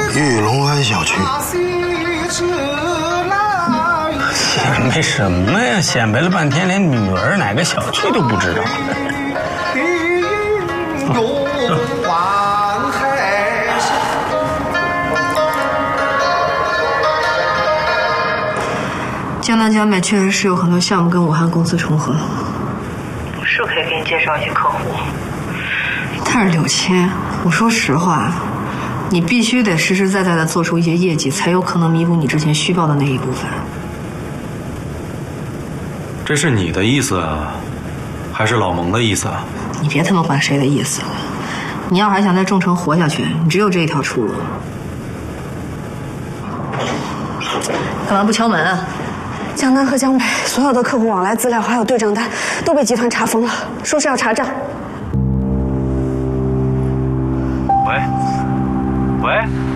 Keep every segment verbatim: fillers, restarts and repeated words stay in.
玉龙湾小区。 显摆什么呀？显摆了半天，连女儿哪个小区都不知道。 江南江美确实是有很多项目跟武汉公司重合， 我是可以给你介绍一些客户。 但是柳谦，我说实话，你必须得实实在在的做出一些业绩，才有可能弥补你之前虚报的那一部分。 这是你的意思啊，还是老蒙的意思啊？ 你别他妈管谁的意思了，你要还想在众诚活下去，你只有这一条出路。干嘛不敲门啊？ 江南和江北所有的客户往来资料还有对账单都被集团查封了，说是要查账。 喂，喂，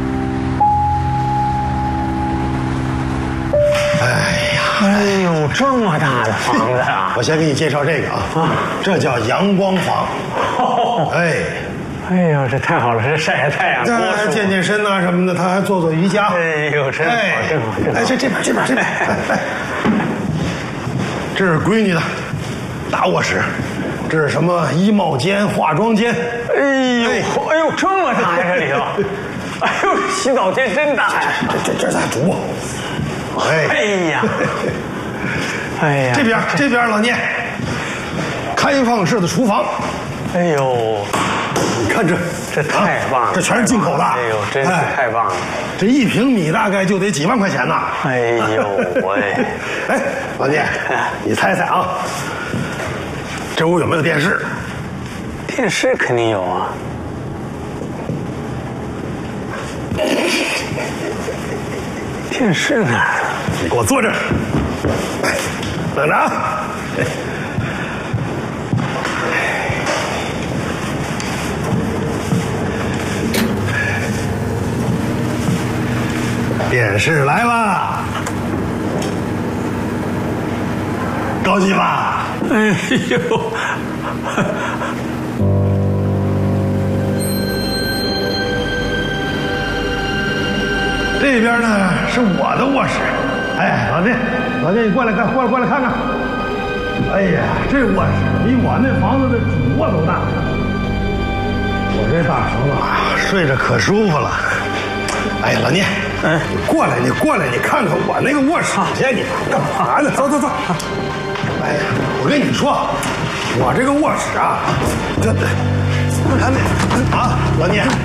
哎呀， 哎呦，这么大的房子啊！ 我先给你介绍这个啊，这叫阳光房。 哦、 哎， 哎呦，这太好了，这晒晒太阳，多舒服。 健健身呐、啊、什么的，他还做做瑜伽。 哎呦，真好，真好，真好！ 哎，这这边这边这边，哎哎，这是闺女的大卧室，这是什么衣帽间、化妆间。 哎呦，哎呦，这么大呀，这里头！哎呦，洗澡间真大呀！ 这这这咱主卧。哎， 哎呀，哎呀， 这边这边老聂，开放式的厨房。 哎呦， 你看这这太棒了， 这全是进口的。 哎呦，真是太棒了！ 这一平米大概就得几万块钱呢。 哎呦喂！ 哎，老聂，你猜猜啊，这屋有没有电视？ 电视肯定有啊。电视哪儿？ 你给我坐这儿，哎，等着啊！电视来了，高级吧？ 哎呦！ 这边呢是我的卧室。哎，老聂，老聂，你过来看，过来过来看看。哎呀，这卧室比我那房子的主卧都大。我这大床啊，睡着可舒服了。哎呀，老聂， 嗯， 你过来，你过来，你看看我那个卧室去，你干嘛呢？走走走。哎呀，我跟你说，我这个卧室啊，这这，看那啊，老聂。